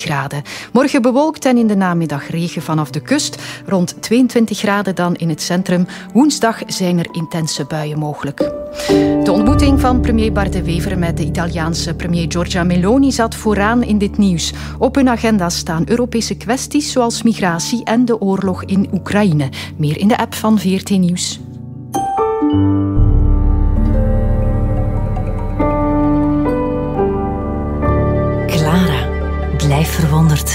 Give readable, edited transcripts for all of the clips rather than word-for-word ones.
graden. Morgen bewolkt en in de namiddag regen vanaf de kust. Rond 22 graden dan in het centrum. Woensdag zijn er intense buien mogelijk. De ontmoeting van premier Bart De Wever met de Italiaanse premier Giorgia Meloni zat vooraan in dit nieuws. Op hun agenda staan Europese kwesties zoals migratie en de oorlog in Oekraïne. Meer in de app van VRT Nieuws. Clara, blijf verwonderd.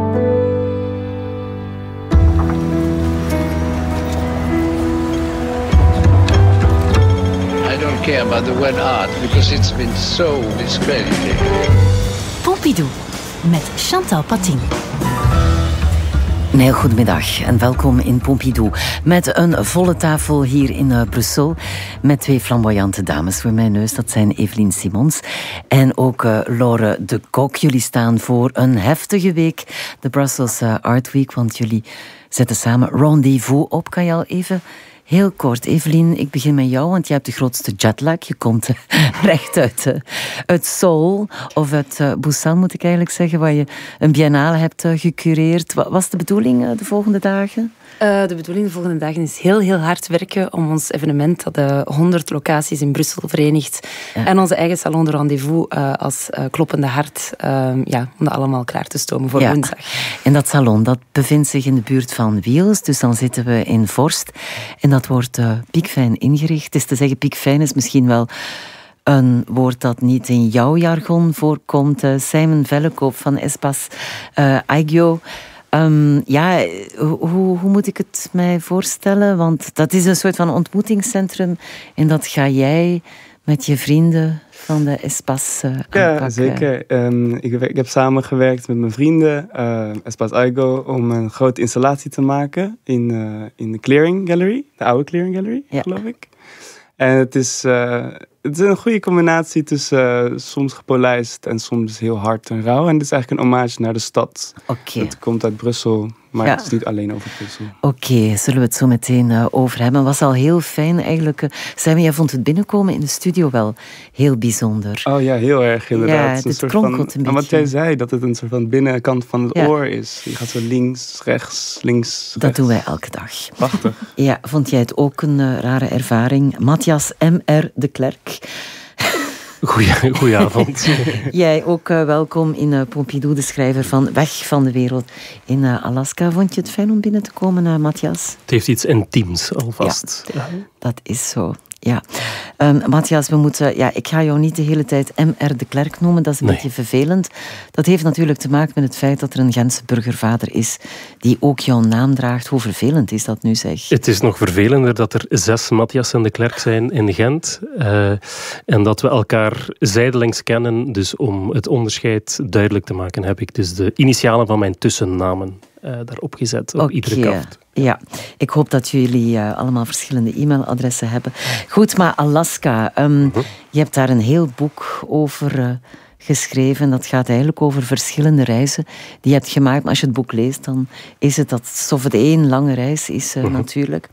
I don't care about the word art because it's been so discredited. Pompidou met Chantal Patin. Een heel goedemiddag en welkom in Pompidou. Met een volle tafel hier in Brussel. Met twee flamboyante dames voor mijn neus. Dat zijn Evelien Simons en ook Laure de Kok. Jullie staan voor een heftige week. De Brussels Art Week, want jullie zetten samen Rendezvous op. Kan je al even... Heel kort, Evelien, ik begin met jou, want jij hebt de grootste jetlag. Je komt recht uit Seoul, of uit Busan moet ik eigenlijk zeggen, waar je een biennale hebt gecureerd. Wat was de bedoeling de volgende dagen? De bedoeling de volgende dagen is heel hard werken om ons evenement dat de 100 locaties in Brussel verenigt en onze eigen salon de Rendezvous als kloppende hart, om dat allemaal klaar te stomen voor woensdag. En dat salon, dat bevindt zich in de buurt van Wiels, dus dan zitten we in Vorst. En dat wordt piekfijn ingericht. Het is te zeggen, piekfijn is misschien wel een woord dat niet in jouw jargon voorkomt. Simon Vellekoop van Espace Aigyo. Hoe moet ik het mij voorstellen? Want dat is een soort van ontmoetingscentrum en dat ga jij met je vrienden van de Espace aanpakken. Ja, zeker. Ik heb samengewerkt met mijn vrienden, Espace Aigyo, om een grote installatie te maken in de Clearing Gallery, de oude Clearing Gallery, geloof ik. En het is een goede combinatie tussen soms gepolijst en soms heel hard en rauw. En het is eigenlijk een hommage naar de stad. Okay. Het komt uit Brussel, maar het is niet alleen over Brussel. Oké, zullen we het zo meteen over hebben. Het was al heel fijn eigenlijk. Simon, jij vond het binnenkomen in de studio wel heel bijzonder. Oh ja, heel erg inderdaad. Ja, dit kronkelt een beetje. En wat jij zei, dat het een soort van binnenkant van het oor is. Je gaat zo links, rechts, links, rechts. Dat doen wij elke dag. Prachtig. Ja, vond jij het ook een rare ervaring? Matthias M.R. de Klerk. Goedenavond. Jij ook welkom in Pompidou, de schrijver van Weg van de Wereld in Alaska. Vond je het fijn om binnen te komen, Matthias? Het heeft iets intiems alvast. Ja, dat is zo. Ja. Matthias, ik ga jou niet de hele tijd M.R. de Klerk noemen, dat is een beetje vervelend. Dat heeft natuurlijk te maken met het feit dat er een Gentse burgervader is die ook jouw naam draagt. Hoe vervelend is dat nu, zeg? Het is nog vervelender dat er 6 Matthias en de Klerk zijn in Gent en dat we elkaar zijdelings kennen. Dus om het onderscheid duidelijk te maken heb ik dus de initialen van mijn tussennamen daarop gezet, op iedere kaft. Ja, ik hoop dat jullie allemaal verschillende e-mailadressen hebben. Goed, maar Alaska, je hebt daar een heel boek over geschreven. Dat gaat eigenlijk over verschillende reizen die je hebt gemaakt. Maar als je het boek leest, dan is het dat alsof het één lange reis is natuurlijk.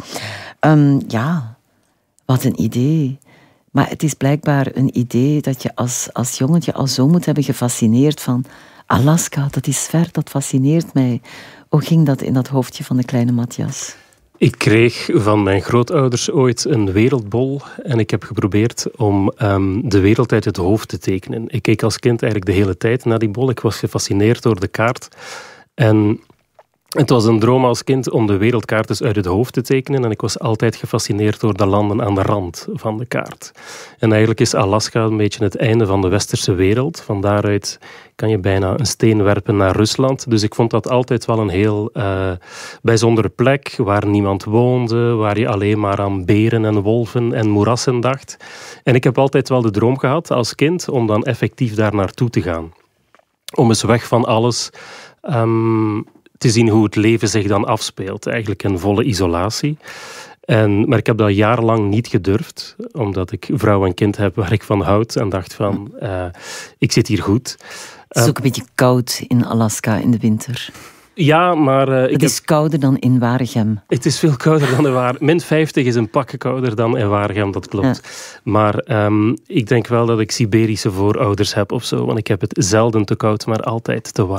Wat een idee. Maar het is blijkbaar een idee dat je als jongetje al zo moet hebben gefascineerd van Alaska, dat is ver, dat fascineert mij. Hoe ging dat in dat hoofdje van de kleine Matthias? Ik kreeg van mijn grootouders ooit een wereldbol en ik heb geprobeerd om de wereld uit het hoofd te tekenen. Ik keek als kind eigenlijk de hele tijd naar die bol. Ik was gefascineerd door de kaart. En het was een droom als kind om de wereldkaart dus uit het hoofd te tekenen. En ik was altijd gefascineerd door de landen aan de rand van de kaart. En eigenlijk is Alaska een beetje het einde van de westerse wereld. Van daaruit kan je bijna een steen werpen naar Rusland. Dus ik vond dat altijd wel een heel bijzondere plek waar niemand woonde, waar je alleen maar aan beren en wolven en moerassen dacht. En ik heb altijd wel de droom gehad als kind om dan effectief daar naartoe te gaan. Om eens weg van alles te zien hoe het leven zich dan afspeelt. Eigenlijk in volle isolatie. Maar ik heb dat jarenlang niet gedurfd, omdat ik vrouw en kind heb waar ik van houd en dacht van, ik zit hier goed. Het is ook een beetje koud in Alaska in de winter. Ja, maar... het is kouder dan in Waregem. Het is veel kouder dan in Waregem. -50 is een pak kouder dan in Waregem, dat klopt. Ja. Maar ik denk wel dat ik Siberische voorouders heb of zo, want ik heb het zelden te koud, maar altijd te warm.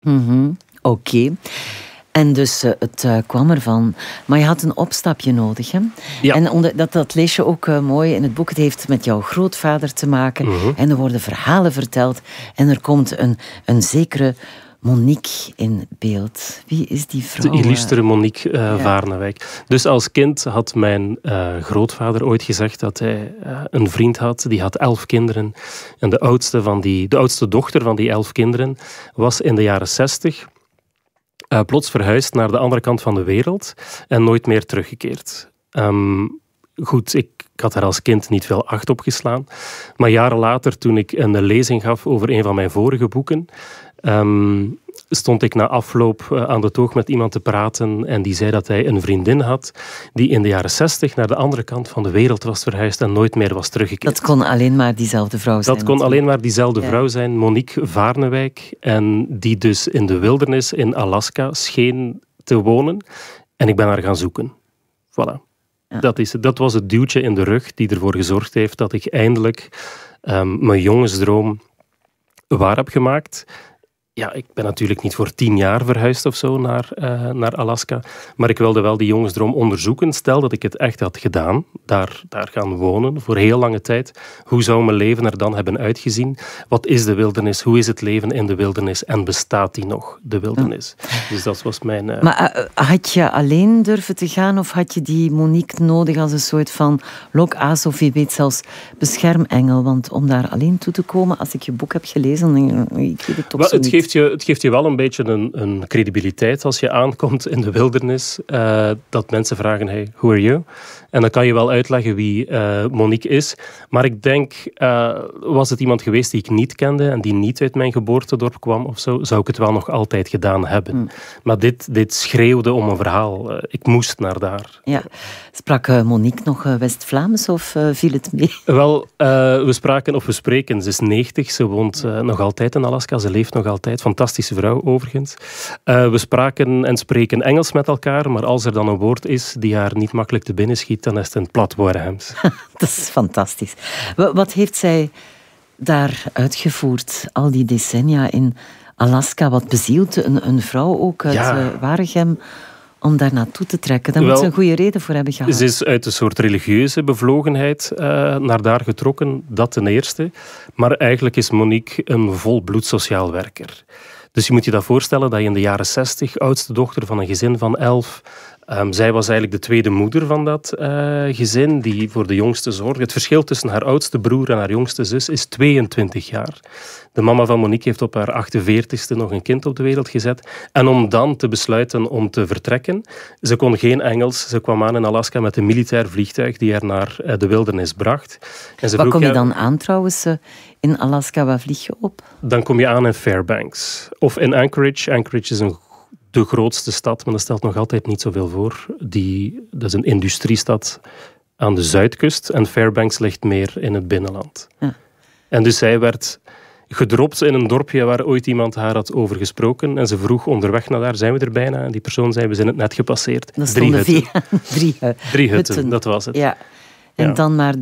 Oké. En dus het kwam ervan. Maar je had een opstapje nodig, hè? Ja. En dat lees je ook mooi in het boek. Het heeft met jouw grootvader te maken. En er worden verhalen verteld. En er komt een zekere Monique in beeld. Wie is die vrouw? De illustere Monique Vaarnewijk. Dus als kind had mijn grootvader ooit gezegd dat hij een vriend had. Die had 11 kinderen. En de oudste dochter van die 11 kinderen was in de jaren 60... plots verhuisd naar de andere kant van de wereld en nooit meer teruggekeerd. Goed, ik had daar als kind niet veel acht op geslaan. Maar jaren later, toen ik een lezing gaf over een van mijn vorige boeken, stond ik na afloop aan de toog met iemand te praten en die zei dat hij een vriendin had die in de jaren 60 naar de andere kant van de wereld was verhuisd en nooit meer was teruggekeerd. Dat kon alleen maar diezelfde vrouw zijn. Dat kon alleen maar diezelfde vrouw zijn, Monique Vaarnewijk, en die dus in de wildernis in Alaska scheen te wonen. En ik ben haar gaan zoeken. Voilà. Ja. Dat was het duwtje in de rug die ervoor gezorgd heeft dat ik eindelijk mijn jongensdroom waar heb gemaakt. Ja, ik ben natuurlijk niet voor 10 jaar verhuisd of zo naar Alaska. Maar ik wilde wel die jongensdroom onderzoeken. Stel dat ik het echt had gedaan, daar gaan wonen voor heel lange tijd. Hoe zou mijn leven er dan hebben uitgezien? Wat is de wildernis? Hoe is het leven in de wildernis? En bestaat die nog, de wildernis? Ja. Dus dat was mijn... Maar had je alleen durven te gaan of had je die Monique nodig als een soort van lokaas of wie weet zelfs beschermengel? Want om daar alleen toe te komen, als ik je boek heb gelezen, ik weet het toch zo niet. Het geeft je wel een beetje een credibiliteit als je aankomt in de wildernis. Dat mensen vragen, hey, who are you? En dan kan je wel uitleggen wie Monique is. Maar ik denk, was het iemand geweest die ik niet kende en die niet uit mijn geboortedorp kwam of zo, zou ik het wel nog altijd gedaan hebben. Maar dit schreeuwde om een verhaal. Ik moest naar daar. Ja. Sprak Monique nog West-Vlaams of viel het mee? Wel, we spreken. Ze is 90, ze woont nog altijd in Alaska, ze leeft nog altijd. Fantastische vrouw, overigens. We spraken en spreken Engels met elkaar, maar als er dan een woord is die haar niet makkelijk te binnen schiet, dan is het een plat Warehams. Dat is fantastisch. Wat heeft zij daar uitgevoerd, al die decennia in Alaska? Wat bezielt een vrouw ook uit Waregem om daar naartoe te trekken? Daar moet ze een goede reden voor hebben gehad. Ze is uit een soort religieuze bevlogenheid naar daar getrokken, dat ten eerste. Maar eigenlijk is Monique een volbloed sociaal werker. Dus je moet je dat voorstellen dat je in de jaren 60, oudste dochter van een gezin van 11... zij was eigenlijk de tweede moeder van dat gezin, die voor de jongste zorgde. Het verschil tussen haar oudste broer en haar jongste zus is 22 jaar. De mama van Monique heeft op haar 48ste nog een kind op de wereld gezet. En om dan te besluiten om te vertrekken, ze kon geen Engels. Ze kwam aan in Alaska met een militair vliegtuig die haar naar de wildernis bracht. En ze Wat kom je dan aan trouwens in Alaska? Waar vlieg je op? Dan kom je aan in Fairbanks. Of in Anchorage. Anchorage is de grootste stad, maar dat stelt nog altijd niet zoveel voor. Dat is een industriestad aan de zuidkust en Fairbanks ligt meer in het binnenland. Ja. En dus zij werd gedropt in een dorpje waar ooit iemand haar had over gesproken en ze vroeg onderweg naar daar, zijn we er bijna? En die persoon zei, we zijn het net gepasseerd. 3 hutten. 3 hutten, dat was het. Ja. En dan maar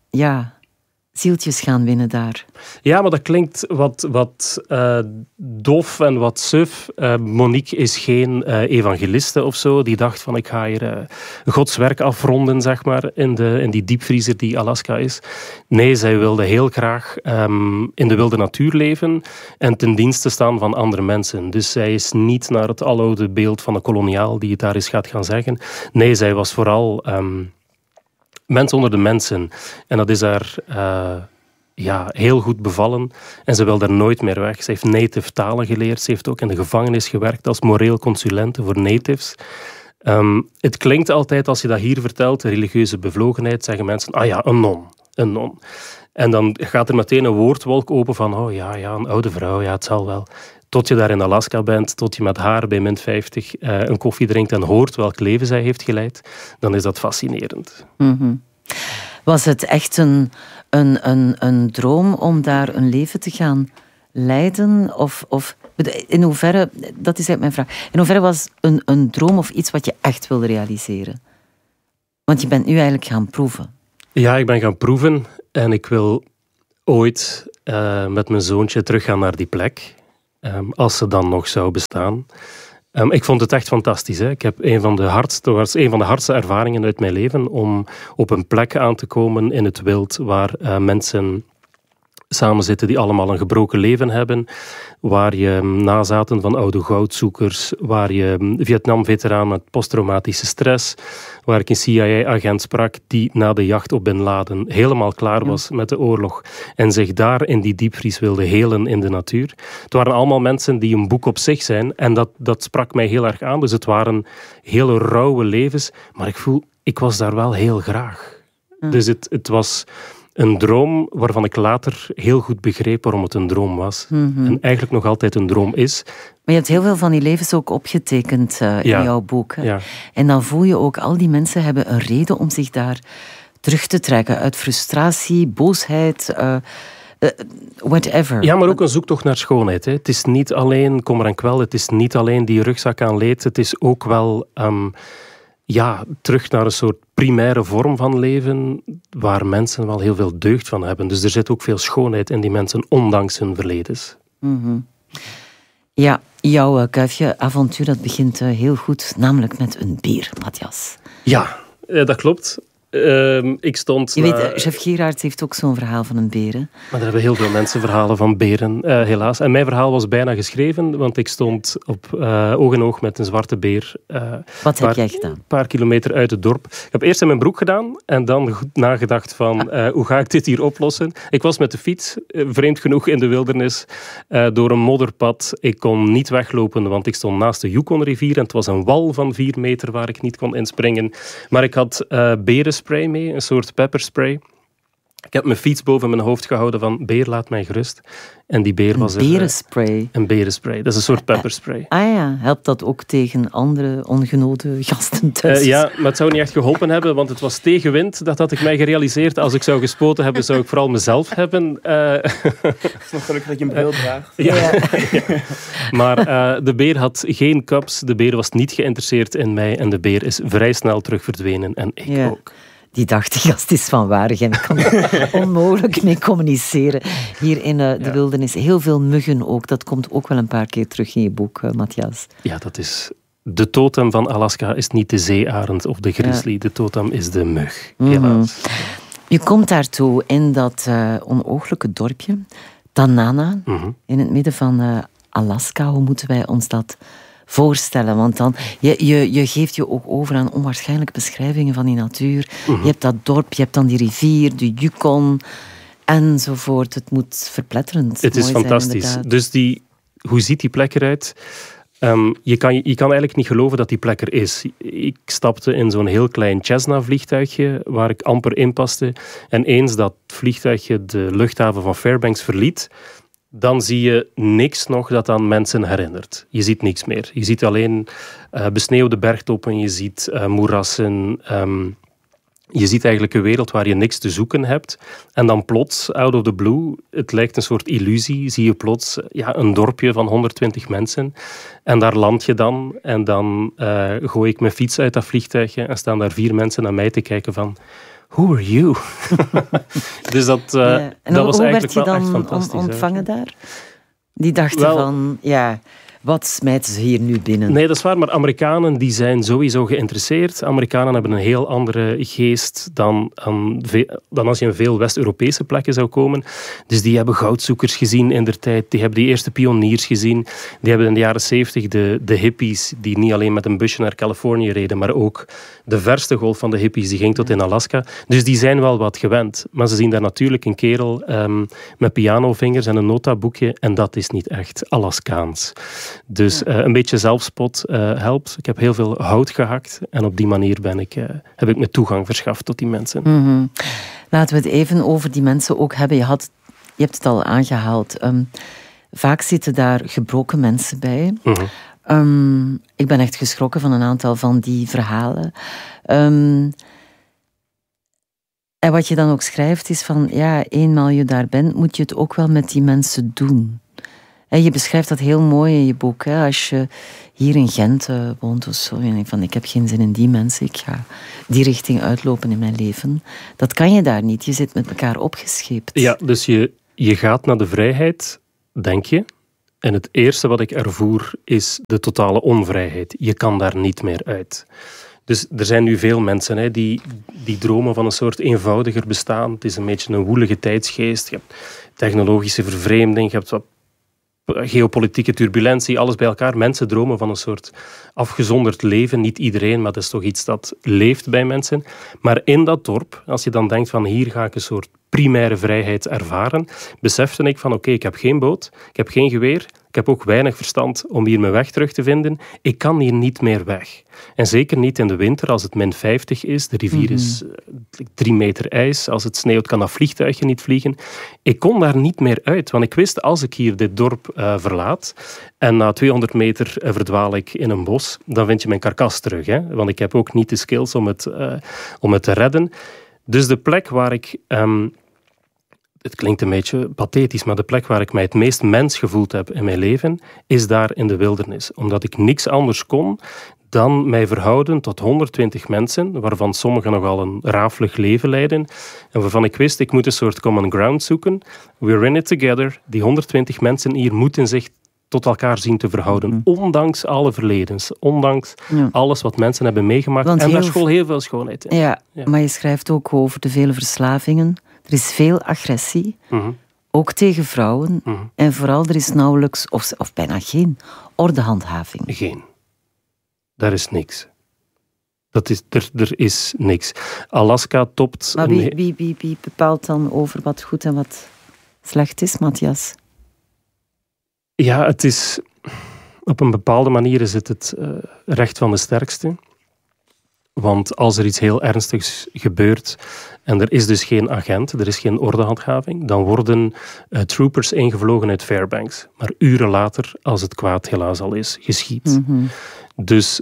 zieltjes gaan winnen daar. Ja, maar dat klinkt wat dof en wat suf. Monique is geen evangeliste of zo. Die dacht van, ik ga hier Gods werk afronden, zeg maar, in die diepvriezer die Alaska is. Nee, zij wilde heel graag in de wilde natuur leven en ten dienste staan van andere mensen. Dus zij is niet naar het aloude beeld van een koloniaal die het daar eens gaat gaan zeggen. Nee, zij was vooral... mens onder de mensen. En dat is haar heel goed bevallen. En ze wil daar nooit meer weg. Ze heeft native talen geleerd. Ze heeft ook in de gevangenis gewerkt als moreel consulente voor natives. Het klinkt altijd, als je dat hier vertelt, religieuze bevlogenheid, zeggen mensen, een non. En dan gaat er meteen een woordwolk open van, een oude vrouw, het zal wel. Tot je daar in Alaska bent, tot je met haar bij min 50 een koffie drinkt en hoort welk leven zij heeft geleid, dan is dat fascinerend. Mm-hmm. Was het echt een droom om daar een leven te gaan leiden? Of in hoeverre, dat is eigenlijk mijn vraag, in hoeverre was een droom of iets wat je echt wilde realiseren? Want je bent nu eigenlijk gaan proeven. Ja, ik ben gaan proeven en ik wil ooit met mijn zoontje teruggaan naar die plek. als ze dan nog zou bestaan. Ik vond het echt fantastisch. Hè. Ik heb een van de hardste ervaringen uit mijn leven om op een plek aan te komen in het wild waar mensen samenzitten die allemaal een gebroken leven hebben, waar je nazaten van oude goudzoekers, waar je Vietnam-veteraan met posttraumatische stress, waar ik een CIA-agent sprak die na de jacht op Bin Laden helemaal klaar was met de oorlog en zich daar in die diepvries wilde helen in de natuur. Het waren allemaal mensen die een boek op zich zijn en dat sprak mij heel erg aan. Dus het waren hele rauwe levens, maar ik was daar wel heel graag. Dus het was een droom waarvan ik later heel goed begreep waarom het een droom was. En eigenlijk nog altijd een droom is. Maar je hebt heel veel van die levens ook opgetekend in jouw boek. Hè? Ja. En dan voel je ook, al die mensen hebben een reden om zich daar terug te trekken. Uit frustratie, boosheid, whatever. Ja, maar ook een zoektocht naar schoonheid. Hè. Het is niet alleen kommer en kwel, het is niet alleen die rugzak aan leed. Het is ook wel terug naar een soort primaire vorm van leven waar mensen wel heel veel deugd van hebben. Dus er zit ook veel schoonheid in die mensen, ondanks hun verledens. Ja, jouw kuifje avontuur dat begint heel goed, namelijk met een beer, Matthias. Ja, dat klopt. Ik stond... Je weet, chef Gerards heeft ook zo'n verhaal van een beer. Hè? Maar er hebben heel veel mensen verhalen van beren, helaas. En mijn verhaal was bijna geschreven, want ik stond op oog in oog met een zwarte beer. Wat heb jij gedaan? Een paar kilometer uit het dorp. Ik heb eerst in mijn broek gedaan en dan goed nagedacht van hoe ga ik dit hier oplossen? Ik was met de fiets, vreemd genoeg in de wildernis, door een modderpad. Ik kon niet weglopen, want ik stond naast de Yukonrivier en het was een wal van 4 meter waar ik niet kon inspringen. Maar ik had berenspray mee, een soort pepperspray. Ik heb mijn fiets boven mijn hoofd gehouden van beer, laat mij gerust. En die beer was berenspray? Een berenspray. Dat is een soort pepperspray. Helpt dat ook tegen andere ongenoten gasten thuis? Ja, maar het zou niet echt geholpen hebben, want het was tegenwind. Dat had ik mij gerealiseerd. Als ik zou gespoten hebben, zou ik vooral mezelf hebben. Het is nog gelukkig dat je een bril draagt. Ja. Maar de beer had geen cups. De beer was niet geïnteresseerd in mij. En de beer is vrij snel terug verdwenen. En ik ook. Die dacht, die gast is van Waregem. Ik kan er onmogelijk mee communiceren. Hier in de wildernis. Heel veel muggen ook. Dat komt ook wel een paar keer terug in je boek, Matthias. Ja, dat is... De totem van Alaska is niet de zeearend of de grizzly. Ja. De totem is de mug, helaas. Je komt daartoe in dat onooglijke dorpje, Tanana, in het midden van Alaska. Hoe moeten wij ons dat voorstellen? Want dan, je geeft je ook over aan onwaarschijnlijke beschrijvingen van die natuur. Je hebt dat dorp, je hebt dan die rivier, de Yukon enzovoort. Het moet verpletterend Het is fantastisch. Zijn, dus hoe ziet die plek eruit? Je kan eigenlijk niet geloven dat die plek er is. Ik stapte in zo'n heel klein Cessna-vliegtuigje waar ik amper in paste. En eens dat vliegtuigje de luchthaven van Fairbanks verliet, dan zie je niks nog dat aan mensen herinnert. Je ziet niks meer. Je ziet alleen besneeuwde bergtoppen, je ziet moerassen. Je ziet eigenlijk een wereld waar je niks te zoeken hebt. En dan plots, out of the blue, het lijkt een soort illusie, zie je plots een dorpje van 120 mensen. En daar land je dan. En dan gooi ik mijn fiets uit dat vliegtuigje en staan daar 4 mensen naar mij te kijken van... Who are you? Dus dat was eigenlijk wel echt fantastisch. Hoe werd je dan ontvangen daar? Die dachten van, wat smijten ze hier nu binnen? Nee, dat is waar, maar Amerikanen die zijn sowieso geïnteresseerd. Amerikanen hebben een heel andere geest dan als je in veel West-Europese plekken zou komen. Dus die hebben goudzoekers gezien in der tijd. Die hebben die eerste pioniers gezien. Die hebben in de jaren 70 de hippies die niet alleen met een busje naar Californië reden, maar ook de verste golf van de hippies die ging tot in Alaska. Dus die zijn wel wat gewend. Maar ze zien daar natuurlijk een kerel met pianovingers en een notaboekje en dat is niet echt Alaskaans. Dus een beetje zelfspot helpt. Ik heb heel veel hout gehakt en op die manier heb ik me toegang verschaft tot die mensen. Laten we het even over die mensen ook hebben. Je hebt het al aangehaald. Vaak zitten daar gebroken mensen bij. Ik ben echt geschrokken van een aantal van die verhalen. En wat je dan ook schrijft is van, eenmaal je daar bent, moet je het ook wel met die mensen doen. En je beschrijft dat heel mooi in je boek. Hè? Als je hier in Gent woont of zo, en je denkt van, ik heb geen zin in die mensen, ik ga die richting uitlopen in mijn leven. Dat kan je daar niet. Je zit met elkaar opgescheept. Ja, dus je gaat naar de vrijheid, denk je. En het eerste wat ik ervoer is de totale onvrijheid. Je kan daar niet meer uit. Dus er zijn nu veel mensen die dromen van een soort eenvoudiger bestaan. Het is een beetje een woelige tijdsgeest. Je hebt technologische vervreemding, je hebt wat geopolitieke turbulentie, alles bij elkaar. Mensen dromen van een soort afgezonderd leven. Niet iedereen, maar dat is toch iets dat leeft bij mensen. Maar in dat dorp, als je dan denkt van hier ga ik een soort primaire vrijheid ervaren, besefte ik van oké, ik heb geen boot, ik heb geen geweer, ik heb ook weinig verstand om hier mijn weg terug te vinden. Ik kan hier niet meer weg. En zeker niet in de winter als het -50 is. De rivier is 3 meter ijs. Als het sneeuwt kan dat vliegtuigje niet vliegen. Ik kon daar niet meer uit. Want ik wist, als ik hier dit dorp verlaat en na 200 meter verdwaal ik in een bos, dan vind je mijn karkas terug. Hè? Want ik heb ook niet de skills om het te redden. Dus de plek waar ik... het klinkt een beetje pathetisch, maar de plek waar ik mij het meest mens gevoeld heb in mijn leven, is daar in de wildernis. Omdat ik niks anders kon dan mij verhouden tot 120 mensen, waarvan sommigen nogal een rafelig leven leiden, en waarvan ik wist, ik moet een soort common ground zoeken. We're in it together. Die 120 mensen hier moeten zich tot elkaar zien te verhouden. Ondanks alle verledens. Ondanks alles wat mensen hebben meegemaakt. Want en daar school heel veel schoonheid in. Ja, maar je schrijft ook over de vele verslavingen. Er is veel agressie. Ook tegen vrouwen. En vooral, er is nauwelijks, of bijna geen, ordehandhaving. Geen. Daar is niks. Er is niks. Alaska topt... Maar wie bepaalt dan over wat goed en wat slecht is, Matthias? Ja, het is... Op een bepaalde manier is het recht van de sterkste. Want als er iets heel ernstigs gebeurt en er is dus geen agent, er is geen ordehandhaving, dan worden troopers ingevlogen uit Fairbanks. Maar uren later, als het kwaad helaas al is, geschiet. Dus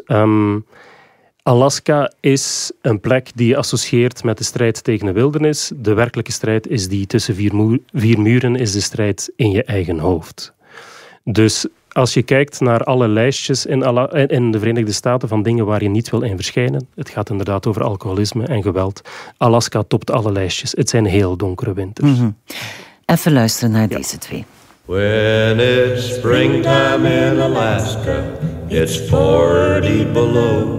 Alaska is een plek die je associeert met de strijd tegen de wildernis. De werkelijke strijd is die tussen vier muren, is de strijd in je eigen hoofd. Dus als je kijkt naar alle lijstjes in de Verenigde Staten van dingen waar je niet wil in verschijnen, het gaat inderdaad over alcoholisme en geweld. Alaska topt alle lijstjes. Het zijn heel donkere winters. Even luisteren naar deze twee. When it's springtime in Alaska, it's 40 below.